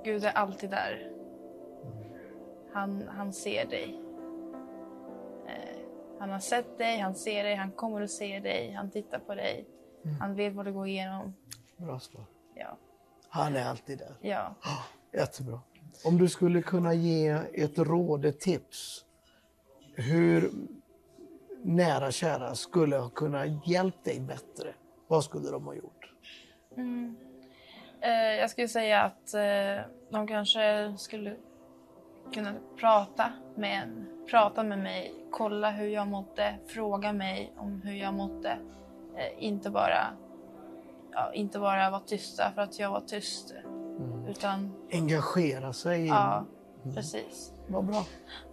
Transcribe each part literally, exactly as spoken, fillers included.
Gud är alltid där. Han, han ser dig. Eh, han har sett dig, han ser dig, han kommer att se dig. Han tittar på dig. Mm. Han vet vad du går igenom. Bra svar. Ja. Han är alltid där. Ja. Oh, jättebra. Om du skulle kunna ge ett råd, ett tips. Hur nära kära skulle ha kunnat hjälpa dig bättre? Vad skulle de ha gjort? Mm. Eh, jag skulle säga att eh, de kanske skulle kunna prata med en, prata med mig, kolla hur jag mådde, fråga mig om hur jag mådde. Eh, inte bara ja, inte bara vara tysta för att jag var tyst. Mm. Utan engagera sig. Ja, mm. precis. Vad bra.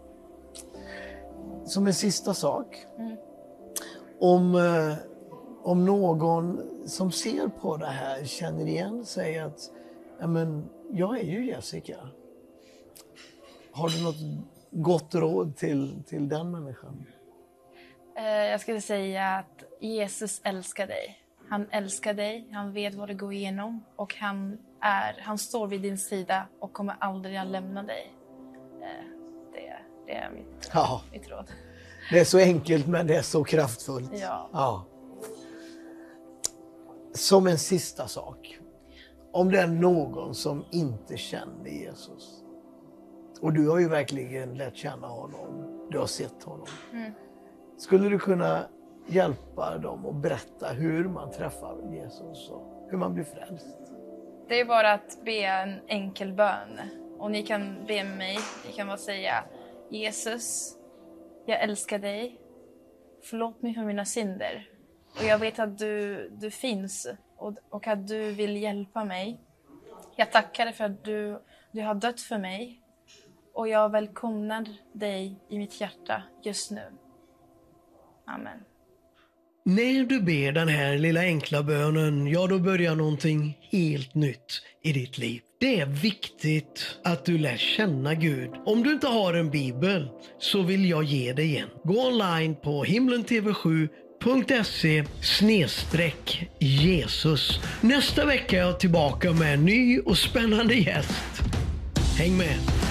Som en sista sak. Mm. Om, eh, om någon som ser på det här känner igen sig att ja, men, jag är ju Jessica. Har du något gott råd till, till den människan? Eh, jag skulle säga att Jesus älskar dig. Han älskar dig, han vet vad du går igenom och han, är, han står vid din sida och kommer aldrig att lämna dig. Eh, det, det är mitt, ja. mitt råd. Det är så enkelt men det är så kraftfullt. Ja. Ja. Som en sista sak. Om det är någon som inte känner Jesus. Och du har ju verkligen lärt känna honom. Du har sett honom. Mm. Skulle du kunna hjälpa dem och berätta hur man träffar Jesus och hur man blir frälst? Det är bara att be en enkel bön. Och ni kan be med mig. Ni kan bara säga: Jesus, jag älskar dig. Förlåt mig för mina synder. Och jag vet att du, du finns och, och att du vill hjälpa mig. Jag tackar dig för att du, du har dött för mig. Och jag välkomnar dig i mitt hjärta just nu. Amen. När du ber den här lilla enkla bönen, ja då börjar någonting helt nytt i ditt liv. Det är viktigt att du lär känna Gud. Om du inte har en bibel så vill jag ge dig en. Gå online på himlen t v sju punkt se snedstreck Jesus. Nästa vecka är jag tillbaka med en ny och spännande gäst. Häng med!